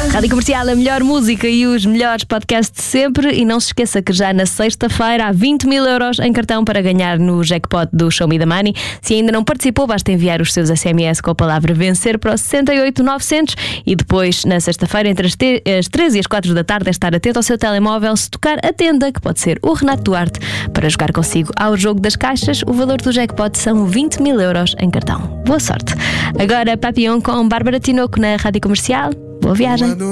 Rádio Comercial, a melhor música e os melhores podcasts de sempre. E não se esqueça que já na sexta-feira há 20.000 euros em cartão para ganhar no jackpot do Show Me the Money. Se ainda não participou, basta enviar os seus SMS com a palavra vencer para o 68900. E depois, na sexta-feira, entre as 3 e as 4 da tarde, é estar atento ao seu telemóvel. Se tocar, atenda, que pode ser o Renato Duarte, para jogar consigo ao jogo das caixas. O valor do jackpot são 20.000 euros em cartão. Boa sorte. Agora, Papillon com Bárbara Tinoco na Rádio Comercial. Boa viagem.